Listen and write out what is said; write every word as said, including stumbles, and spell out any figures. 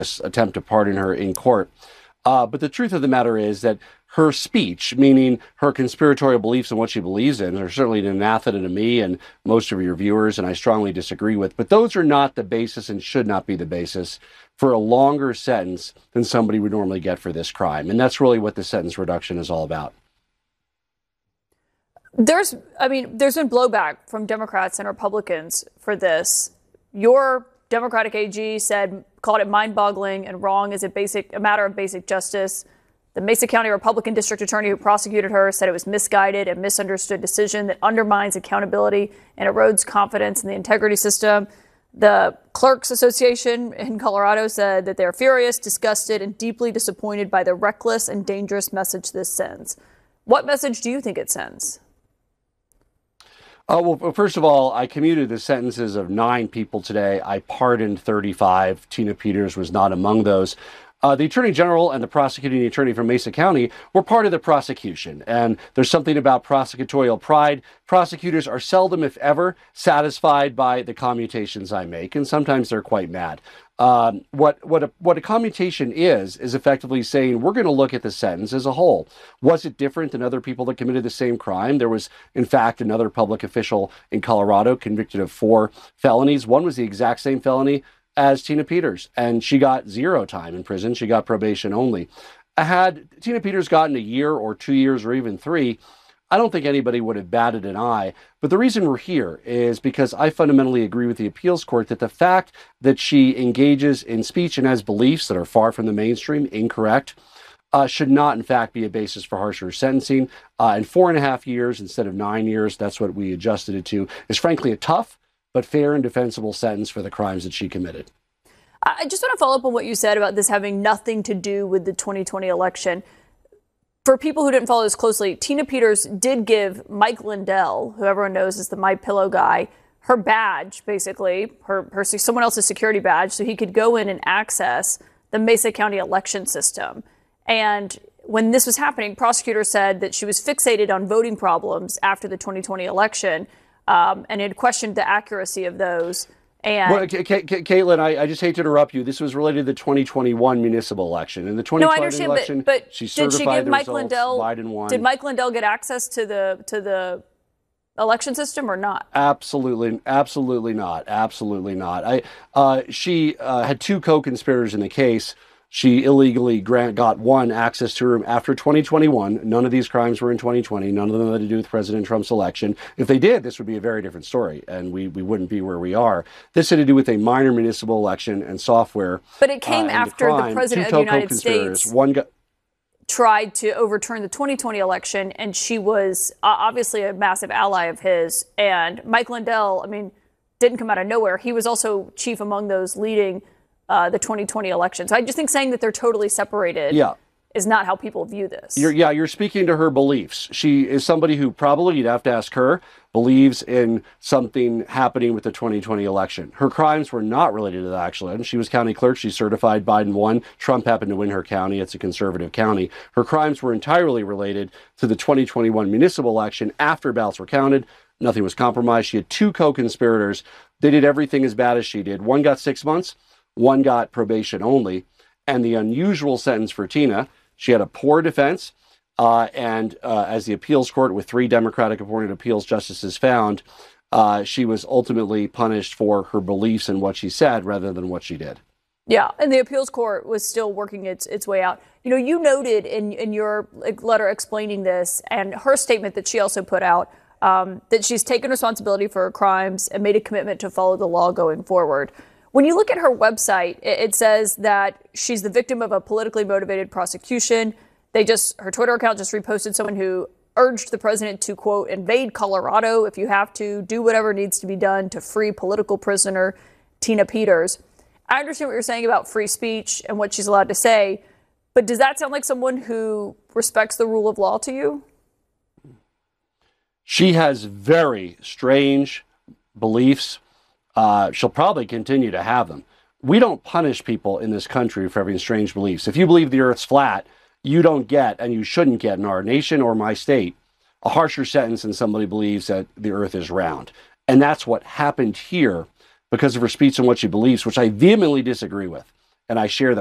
attempt to pardon her in court. Uh, but the truth of the matter is that her speech, meaning her conspiratorial beliefs and what she believes in, are certainly an anathema to me and most of your viewers, and I strongly disagree with. But those are not the basis and should not be the basis for a longer sentence than somebody would normally get for this crime. And that's really what the sentence reduction is all about. There's, I mean, there's been blowback from Democrats and Republicans for this. Your Democratic A G said, called it mind-boggling and wrong as a basic, a matter of basic justice. The Mesa County Republican district attorney who prosecuted her said it was misguided and misunderstood decision that undermines accountability and erodes confidence in the integrity system. The Clerks Association in Colorado said that they're furious, disgusted, and deeply disappointed by the reckless and dangerous message this sends. What message do you think it sends? Uh, well, first of all, I commuted the sentences of nine people today. I pardoned thirty-five. Tina Peters was not among those. Uh, the Attorney General and the prosecuting attorney from Mesa County were part of the prosecution. And there's something about prosecutorial pride. Prosecutors are seldom, if ever, satisfied by the commutations I make, and sometimes they're quite mad. Um, what what a, what a commutation is, is effectively saying we're going to look at the sentence as a whole. Was it different than other people that committed the same crime? There was, in fact, another public official in Colorado convicted of four felonies. One was the exact same felony as Tina Peters, and she got zero time in prison. She got probation only. Had Tina Peters gotten a year or two years or even three, I don't think anybody would have batted an eye. But the reason we're here is because I fundamentally agree with the appeals court that the fact that she engages in speech and has beliefs that are far from the mainstream, incorrect, uh, should not, in fact, be a basis for harsher sentencing. Uh, and four and a half years instead of nine years, that's what we adjusted it to, is frankly a tough but fair and defensible sentence for the crimes that she committed. I just want to follow up on what you said about this having nothing to do with the twenty twenty election. For people who didn't follow this closely, Tina Peters did give Mike Lindell, who everyone knows is the My Pillow guy, her badge, basically, her, her someone else's security badge, so he could go in and access the Mesa County election system. And when this was happening, prosecutors said that she was fixated on voting problems after the twenty twenty election, um, and had questioned the accuracy of those. And well, K- K- K- Caitlin, I, I just hate to interrupt you. This was related to the twenty twenty-one municipal election. In the twenty twenty no, I understand, election, but, but she did certified she give the Mike results. Lindell? Biden won. Did Mike Lindell get access to the to the election system or not? Absolutely, absolutely not. Absolutely not. I uh, she uh, had two co-conspirators in the case. She illegally grant, got one access to her after twenty twenty-one. None of these crimes were in twenty twenty. None of them had to do with President Trump's election. If they did, this would be a very different story, and we, we wouldn't be where we are. This had to do with a minor municipal election and software. But it came uh, after the, crime, the president two of the United States one got, tried to overturn the twenty twenty election, and she was uh, obviously a massive ally of his. And Mike Lindell, I mean, didn't come out of nowhere. He was also chief among those leading Uh, the twenty twenty election. So I just think saying that they're totally separated yeah. is not how people view this. You're, yeah, you're speaking to her beliefs. She is somebody who probably, you'd have to ask her, believes in something happening with the twenty twenty election. Her crimes were not related to that, actually. She was county clerk. She certified Biden won. Trump happened to win her county. It's a conservative county. Her crimes were entirely related to the twenty twenty-one municipal election. After ballots were counted, nothing was compromised. She had two co-conspirators. They did everything as bad as she did. One got six months. One got probation only. And the unusual sentence for Tina, she had a poor defense. Uh, and uh, as the appeals court with three Democratic appointed appeals justices found, uh, she was ultimately punished for her beliefs in what she said rather than what she did. Yeah, and the appeals court was still working its its way out. You know, you noted in, in your letter explaining this and her statement that she also put out um, that she's taken responsibility for her crimes and made a commitment to follow the law going forward. When you look at her website, it says that she's the victim of a politically motivated prosecution. They just, her Twitter account just reposted someone who urged the president to, quote, invade Colorado if you have to, do whatever needs to be done to free political prisoner Tina Peters. I understand what you're saying about free speech and what she's allowed to say, but does that sound like someone who respects the rule of law to you? She has very strange beliefs. Uh, she'll probably continue to have them. We don't punish people in this country for having strange beliefs. If you believe the earth's flat, you don't get, and you shouldn't get in our nation or my state, a harsher sentence than somebody believes that the earth is round. And that's what happened here because of her speech and what she believes, which I vehemently disagree with. and I share